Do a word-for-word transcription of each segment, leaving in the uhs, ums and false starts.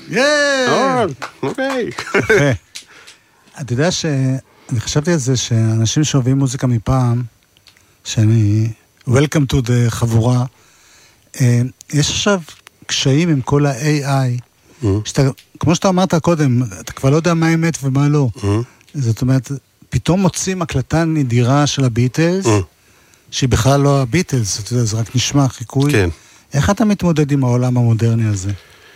אוקיי. אתה יודע שאני חשבתי על זה שאנשים שאוהבים מוזיקה מפעם, שאני, welcome to the חבורה, יש עכשיו קשיים עם כל ה-איי איי, שאתה, כמו שאתה אמרת קודם, אתה כבר לא יודע מה אמת ומה לא. זאת אומרת, פתאום מוצאים הקלטה נדירה של הביטלס, שהיא בכלל לא הביטלס, אתה יודע, זה רק נשמע חיקוי. כן. איך אתה מתמודד עם העולם המודרני הזה?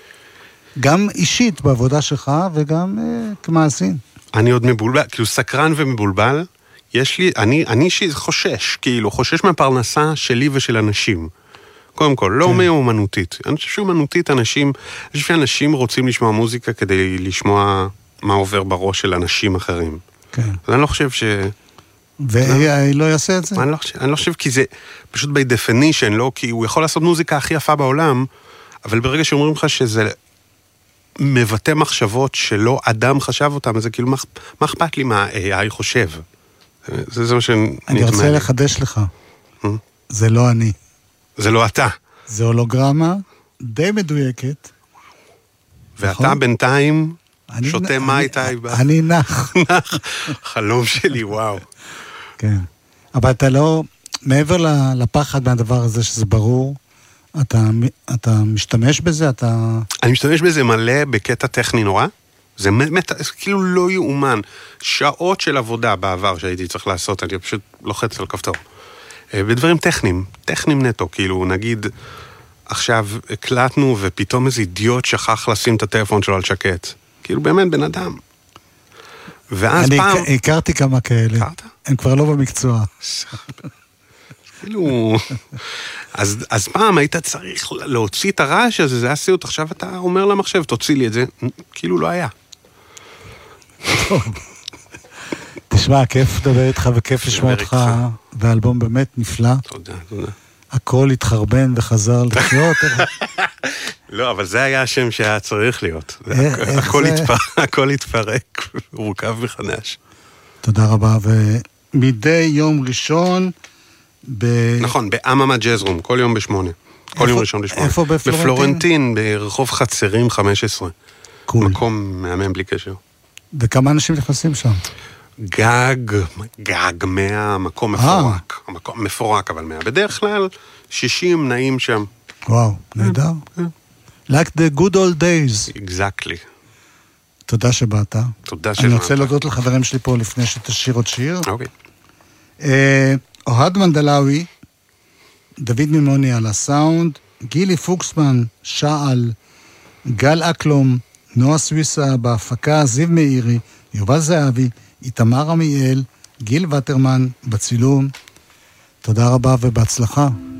גם אישית בעבודה שלך וגם אה, כמעשין. אני עוד מבולבל, כאילו סקרן ומבולבל, יש לי, אני, אני חושש, כאילו, חושש מהפרנסה שלי ושל אנשים. קודם כל, לא מאומנותית. אני חושב שאומנותית אנשים, אני חושב שאנשים רוצים לשמוע מוזיקה כדי לשמוע מה עובר בראש של אנשים אחרים. כן. אז אני לא חושב ש... ו-איי איי לא יעשה את זה? אני לא חושב, אני לא חושב כי זה פשוט by definition, לא, כי הוא יכול לעשות מוזיקה הכי יפה בעולם, אבל ברגע שאומרים לך שזה מבטא מחשבות שלא אדם חשב אותם, אז זה כאילו, מה אכפת לי מה ה-איי איי חושב? זה, זה מה שנתמא לי. אני רוצה לחדש לך. זה לא אני. זה לא אתה. זה הולוגרמה די מדויקת. ואתה בינתיים שותה מים איתי. אני נח. נח. חלום שלי, וואו. כן. אבל אתה לא, מעבר לפחד מהדבר הזה שזה ברור, אתה, אתה משתמש בזה, אתה... אני משתמש בזה מלא בקטע טכני נורא. זה באמת, כאילו לא יאומן. שעות של עבודה בעבר שהייתי צריך לעשות, אני פשוט לוחץ על כפתור. בדברים טכניים, טכניים נטו, כאילו נגיד, עכשיו הקלטנו ופתאום איזה אידיוט שכח לשים את הטלפון שלו על שקט. כאילו באמת בן אדם. ואז אני פעם... אני הכרתי כמה כאלה. הכרת? הם כבר לא במקצוע. כאילו... אז, אז פעם היית צריך להוציא את הרעש הזה, זה היה סיוט, עכשיו אתה אומר למחשב, תוציא לי את זה, כאילו לא היה. תשמע, כיף לדבר איתך וכיף לשמוע אותך, והאלבום באמת נפלא. תודה, תודה. הכל התחרבן וחזר לחיות. לא, אבל זה היה השם שהיה צריך להיות. הכל התפרק, הורכב מחדש. תודה רבה, ומדי יום ראשון... נכון, באממה ג'אז רום, כל יום בשמונה. כל יום ראשון בשמונה. איפה בפלורנטין? בפלורנטין, ברחוב חצרים חמש עשרה. קול. מקום מהמם בלי קשר. וכמה אנשים נכנסים שם? גג, גג מאה, מקום מפורק. המקום מפורק, אבל מאה. בדרך כלל, שישים נעים שם. וואו, נהדר. Like the good old days. Exactly. תודה שבאת. תודה שבאת. אני רוצה להודות לחברים שלי פה לפני שתשאיר עוד שיר. אוקיי. אוהד מנדלאוי, דוד מימוני על הסאונד, גילי פוקסמן, שעל, גל אקלום, נועה סוויסה בהפקה, זיו מאירי, יובל זהבי, איתמר עמיאל, גיל וטרמן בצילום. תודה רבה ובהצלחה.